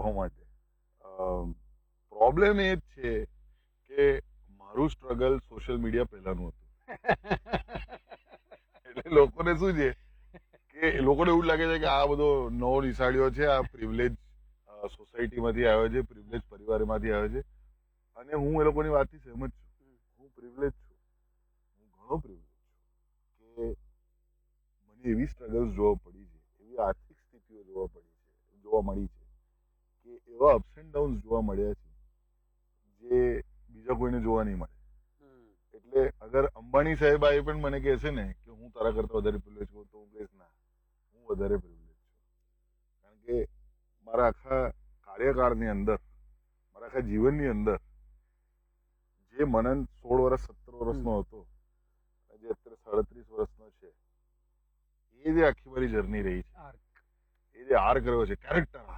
કહેવા માટે. પ્રોબ્લેમ એ જ છે કે મારું સ્ટ્રગલ સોશિયલ મીડિયા પહેલાનું હતું. એટલે લોકોને શું છે કે લોકોને એવું લાગે છે કે આ બધો નવો નિશાળ્યો છે, આ પ્રિવિલેજ સોસાયટીમાંથી આવ્યો છે, પ્રિવિલેજ પરિવારમાંથી આવ્યો છે, અને હું એ લોકોની વાતથી સહેમત છું. હું પ્રિવિલેજ છું, હું ઘણો પ્રિવિલેજ છું કે મને એવી સ્ટ્રગલ્સ જોવા પડી છે, એવી આર્થિક સ્થિતિઓ જોવા મળી છે કે એવા અપ્સ એન્ડ ડાઉન્સ જોવા મળ્યા છે જે બીજા કોઈને જોવા નહીં મળે. એટલે અગર અંબાણી સાહેબ એ પણ મને કહેશે ને કે હું તારા કરતા વધારે પ્રિવિલેજ છું, તો હું કહીશ ના, હું વધારે પ્રિવિલેજ છું. કારણ કે મારા આખા કાર્યકાળની અંદર, મારા આખા જીવનની અંદર જે મનન 16 વર્ષ 17 વર્ષનો હતો અને જે અત્યારે 37 વર્ષનો છે, એ જે આખી મારી જર્ની રહી છે, એ જે આર્ક રહ્યો છે, કેરેક્ટર આર્ક,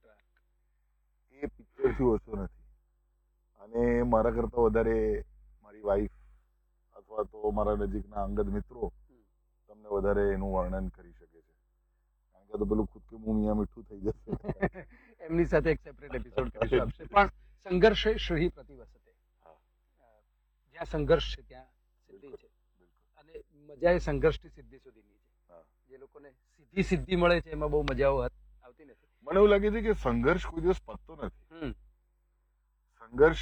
એ પિક્ચરથી ઓછો નથી. અને મારા કરતા વધારે મારી વાઈફ અથવા તો મારા નજીકના અંગત મિત્રો તમને વધારે એનું વર્ણન કરી શકે છે. કારણ કે તો પેલું ખુદ કે મુંહ મિયા મીઠું થઈ જશે. એમની સાથે એક સેપરેટ એપિસોડ કરીશું આપશે. પણ સંઘર્ષે શ્રી પ્રતિવસતે, જ્યાં સંઘર્ષ છે ત્યાં સિદ્ધિ છે, અને મજા એ સંઘર્ષથી સિદ્ધિ સુધીની છે. જે લોકોને સીધી સિદ્ધિ મળે છે એમાં બહુ મજાઓ આવતી નથી. મને એવું લાગે છે કે સંઘર્ષ કોઈ દિવસ પતતો નથી. સંઘર્ષ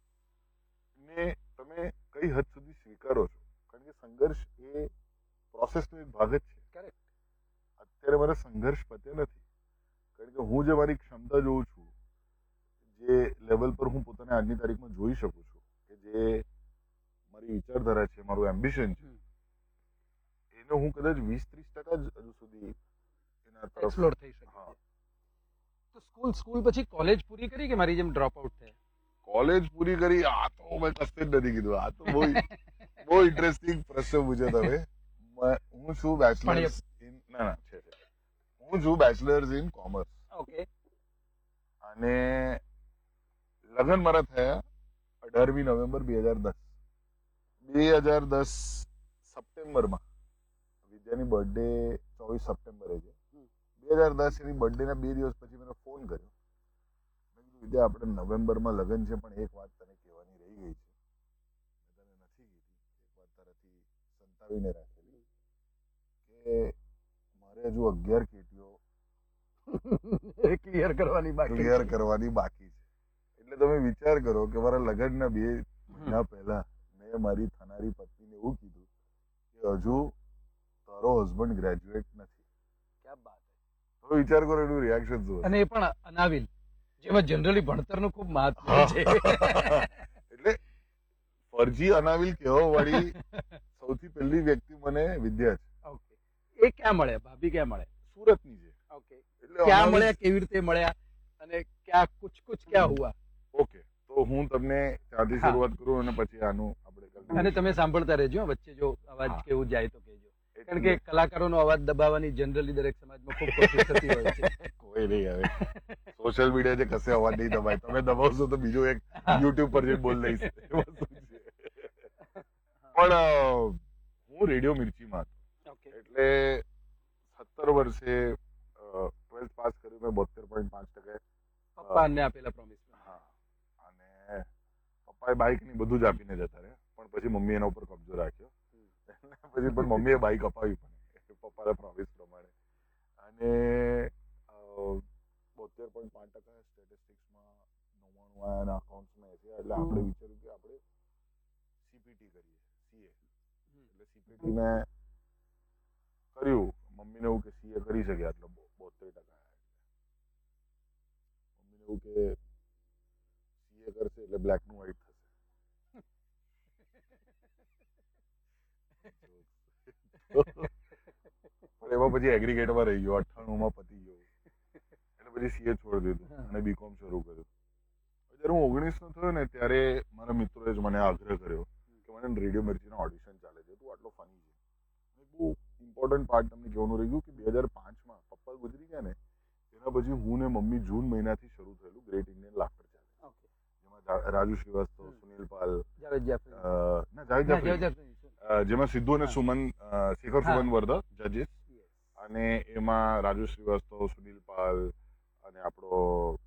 ને તમે કઈ હદ સુધી સ્વીકારો છો, કારણ કે સંઘર્ષ એ પ્રોસેસનો એક ભાગ જ છે. અત્યારે મારા સંઘર્ષ પત્યા નથી, કારણ કે હું જે મારી ક્ષમતા જોઉં છું, જે લેવલ પર હું પોતાને આજની તારીખમાં જોઈ શકું છું, કે જે મારી વિચારધારા છે, મારું એમ્બિશન છે, એને હું કદાચ 20-30% જ હજુ સુધી એના તરફ એક્સપ્લોર થઈ શકે. તો સ્કૂલ પછી કોલેજ પૂરી કરી કે મારી જેમ ડ્રોપ આઉટ થયા? કોલેજ પૂરી કરી, આ તો મેં કશે જ નથી કીધું. આ તો બહુ ઇન્ટરેસ્ટિંગ પ્રશ્ન પૂછ્યો તમે. હું છું બેચલર્સ ઇન કોમર્સ. ઓકે. અને લગ્ન મારા થયા 18મી નવેમ્બર 2010 સપ્ટેમ્બરમાં. વિદ્યાની બર્થડે 24 સપ્ટેમ્બરે છે. 2010 એની બર્થડેના 2 દિવસ પછી મને ફોન કર્યો. વિદ્યા, આપણે નવેમ્બરમાં લગ્ન છે, પણ એક વાત તને કહેવાની રહી ગઈ છે, મેં તને નથી કીધી, એક વાત તારાથી સંતાવીને રાખેલી, કે મારે હજુ 11 કેટીઓ ક્લિયર કરવાની બાકી છે. એટલે તમે વિચાર કરો કે મારા લગ્નના 2 મહિના પહેલા મેં મારી થનારી પત્નીને એવું કીધું કે હજુ તારો હસબન્ડ ગ્રેજ્યુએટ નથી. ક્યાં વાત છે. તો વિચાર કરો એનું રિએક્શન શું. અને એ પણ અનાવિલ, જેમાં જનરલી ભણતરનું ખૂબ મહત્વ છે. એટલે ફરજી અનાવિલ કહેવા વાળી સૌથી પહેલી વ્યક્તિ મને વિદ્યા છે. ઓકે. એ ક્યાં મળ્યા? ભાભી ક્યાં મળ્યા? સુરતની છે. ઓકે. એટલે ક્યાં મળ્યા, કેવી રીતે મળ્યા, અને ક્યાં કુછ ક્યાં હુઆ? ઓકે, તો હું તમને ત્યાંથી શરૂઆત કરું અને પછી આનું આપણે. અને તમે સાંભળતા રહેજો, વચ્ચે જો અવાજ કેવું જાય તો કહેજો. કારણ કે કલાકારોનો અવાજ દબાવવાની જનરલી દરેક સમાજમાં ખૂબ કોશિશ થતી હોય છે. કોઈ નહીં, હવે સોશિયલ મીડિયા છે, કશે અવાજ નહીં દબાય. તમે દબાવશો તો બીજો એક યુટ્યુબ પર જઈને બોલ લઈશ. પણ હું રેડિયો મિર્ચીમાં હતો. એટલે 17 વર્ષે 12th પાસ કર્યું મેં 72.5%. પપ્પાને આપેલા પ્રોમિસ. હા, અને પપ્પાએ બાઇક ની બધું જ આપીને જતા રહ્યા, પણ પછી મમ્મી એના ઉપર કબજો રાખ્યો. પછી પણ મમ્મીએ બાઇક અપાવી પણ પપ્પાના પ્રોમિસ પ્રમાણે. અને 72.5% સ્ટેટિસ્ટિક્સમાં 99 આયા, અકાઉન્ટ્સમાં 80. એટલે આપણે વિચાર્યું કે આપણે સીપીટી કરીએ, સીએ. એટલે સીપીટી મેં કર્યું. મમ્મીને એવું કે સીએ કરી શકે આટલો 72%. મમ્મીને એવું કે સીએ કરશે એટલે બ્લેક નું વ્હાઈટ થશે. પણ એમાં પછી એગ્રીગેટમાં રહી ગયો, 98માં પતી ગયો. એટલે પછી સીએ છોડી દીધું અને બીકોમ શરૂ કર્યું. જ્યારે હું 19નો થયો ને, ત્યારે મારા મિત્રોએ જ મને આગ્રહ કર્યો કે મને રેડિયો મિર્ચીના ઓડિશન ચાલે છે, તું આટલો ફની છે. બહુ ઇમ્પોર્ટન્ટ પાર્ટ તમને કહેવાનું રહી ગયું કે 2005માં પપ્પા ગુજરી ગયા ને, એના પછી હું ને મમ્મી જૂન મહિનાથી શરૂ થયેલું ગ્રેટ ઇન્ડિયન લાફ્ટર ચેલેન્જ, જેમાં રાજુ શ્રીવાસ્તવ, સુનિલ પાલ, જેમાં સિદ્ધુ અને શેખર સુમન વર ધ જજીસ, અને એમાં રાજુ શ્રીવાસ્તવ, સુનિલ પાલ અને આપણો